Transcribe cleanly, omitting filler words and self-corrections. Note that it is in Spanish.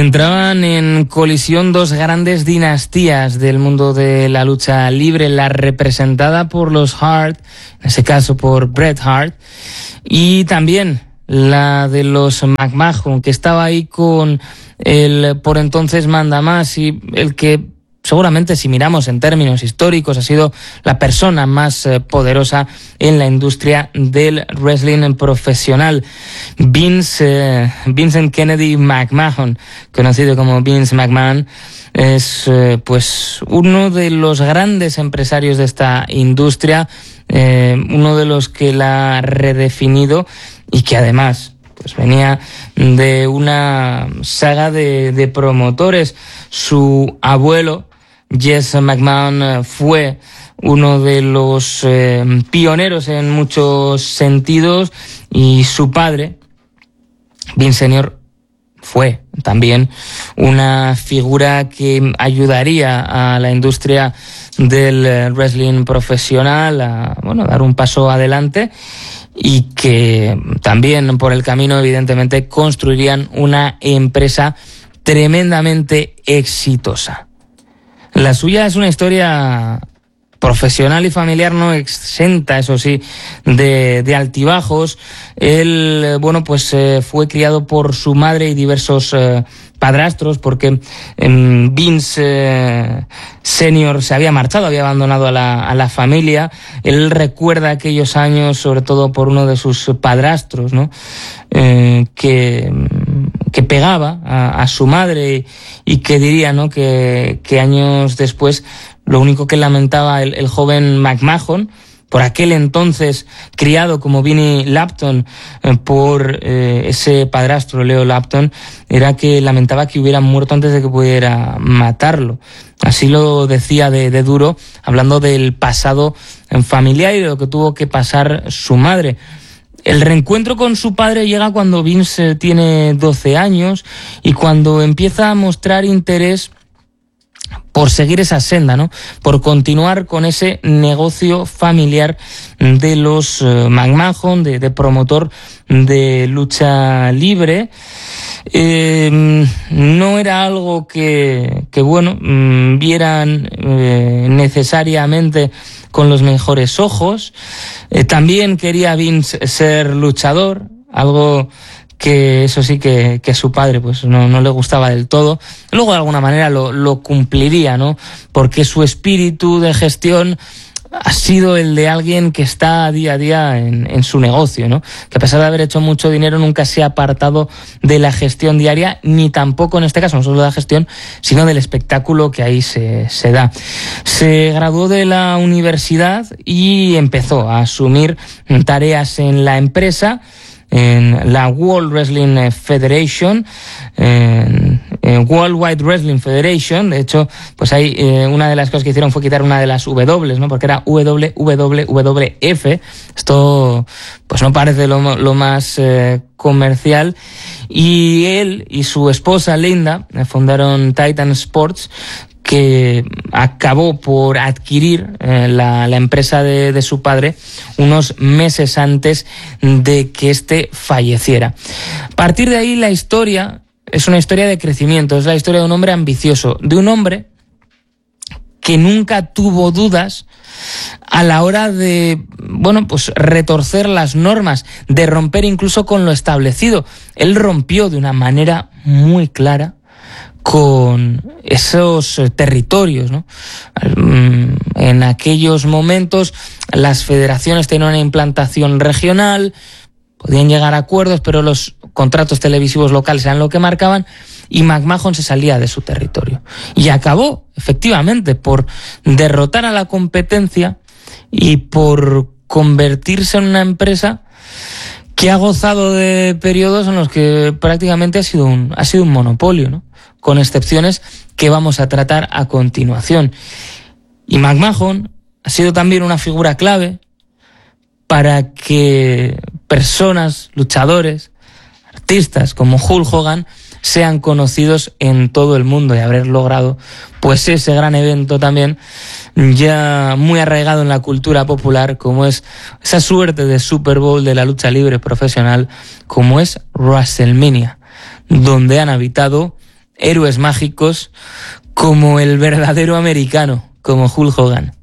Entraban en colisión dos grandes dinastías del mundo de la lucha libre, la representada por los Hart, en ese caso por Bret Hart, y también la de los McMahon, que estaba ahí con el por entonces mandamás y el que seguramente, si miramos en términos históricos, ha sido la persona más poderosa en la industria del wrestling profesional. Vincent Kennedy McMahon, conocido como Vince McMahon, es pues uno de los grandes empresarios de esta industria, uno de los que la ha redefinido y que además pues venía de una saga de promotores. Su abuelo, Jess McMahon, fue uno de los pioneros en muchos sentidos, y su padre, Vince Senior, fue también una figura que ayudaría a la industria del wrestling profesional a dar un paso adelante, y que también por el camino evidentemente construirían una empresa tremendamente exitosa. La suya es una historia profesional y familiar no exenta, eso sí, de altibajos. Él, fue criado por su madre y diversos padrastros, porque Vince Senior se había marchado, había abandonado a la familia. Él recuerda aquellos años, sobre todo por uno de sus padrastros, ¿no? Que pegaba a su madre, y que diría, ¿no?, que años después lo único que lamentaba el joven McMahon, por aquel entonces criado como Vinnie Lapton por ese padrastro, Leo Lapton, era que lamentaba que hubiera muerto antes de que pudiera matarlo. Así lo decía de duro, hablando del pasado familiar y de lo que tuvo que pasar su madre. El reencuentro con su padre llega cuando Vince tiene 12 años y cuando empieza a mostrar interés por seguir esa senda, ¿no?, por continuar con ese negocio familiar de los McMahon, de promotor de lucha libre. No era algo que vieran necesariamente con los mejores ojos. También quería Vince ser luchador, algo que eso sí que su padre pues no le gustaba del todo. Luego de alguna manera lo cumpliría, ¿no?, porque su espíritu de gestión ha sido el de alguien que está día a día en su negocio, ¿no?, que a pesar de haber hecho mucho dinero nunca se ha apartado de la gestión diaria, ni tampoco en este caso no solo de la gestión, sino del espectáculo que ahí se da. Se graduó de la universidad y empezó a asumir tareas en la empresa, en la World Wrestling Federation, World Wide Wrestling Federation. De hecho, pues ahí una de las cosas que hicieron fue quitar una de las W, ¿no?, porque era WWF. Esto pues no parece lo más comercial. Y él y su esposa Linda fundaron Titan Sports, que acabó por adquirir la empresa de su padre unos meses antes de que éste falleciera. A partir de ahí la historia es una historia de crecimiento, es la historia de un hombre ambicioso, de un hombre que nunca tuvo dudas a la hora de, retorcer las normas, de romper incluso con lo establecido. Él rompió de una manera muy clara con esos territorios, ¿no? En aquellos momentos las federaciones tenían una implantación regional, podían llegar a acuerdos, pero los contratos televisivos locales eran lo que marcaban, y McMahon se salía de su territorio. Y acabó, efectivamente, por derrotar a la competencia y por convertirse en una empresa que ha gozado de periodos en los que prácticamente ha sido un monopolio, ¿no?, con excepciones que vamos a tratar a continuación. Y McMahon ha sido también una figura clave para que personas, luchadores, artistas como Hulk Hogan sean conocidos en todo el mundo, y haber logrado pues ese gran evento también ya muy arraigado en la cultura popular, como es esa suerte de Super Bowl de la lucha libre profesional, como es WrestleMania, donde han habitado héroes mágicos como el verdadero americano, como Hulk Hogan.